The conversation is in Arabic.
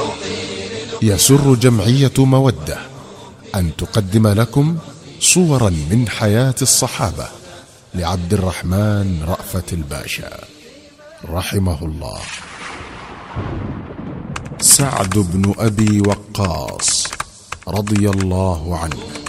يسر جمعية مودة أن تقدم لكم صورا من حياة الصحابة لعبد الرحمن رأفت الباشا رحمه الله. سعد بن أبي وقاص رضي الله عنه